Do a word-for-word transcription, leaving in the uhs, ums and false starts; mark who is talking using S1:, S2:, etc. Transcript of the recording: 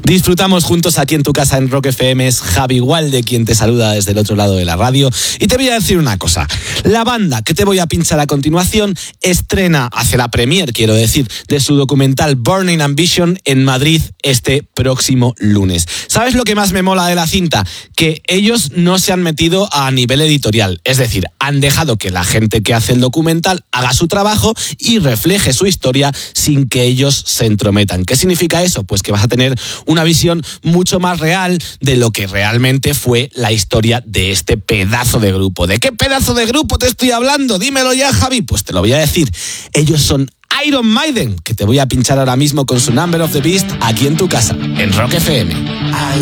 S1: Disfrutamos juntos aquí en tu casa en Rock F M. Es Javi Walde quien te saluda desde el otro lado de la radio. Y te voy a decir una cosa. La banda que te voy a pinchar a continuación estrena, hace la premier, quiero decir, de su documental Burning Ambition en Madrid este próximo lunes. ¿Sabes lo que más me mola de la cinta? Que ellos no se han metido a nivel editorial. Es decir, han dejado que la gente que hace el documental haga su trabajo y refleje su historia sin que ellos se entrometan. ¿Qué significa eso? Pues que vas a tener una visión mucho más real de lo que realmente fue la historia de este pedazo de grupo. ¿De qué pedazo de grupo te estoy hablando? Dímelo ya, Javi. Pues te lo voy a decir. Ellos son Iron Maiden, que te voy a pinchar ahora mismo con su Number of the Beast aquí en tu casa, en Rock F M.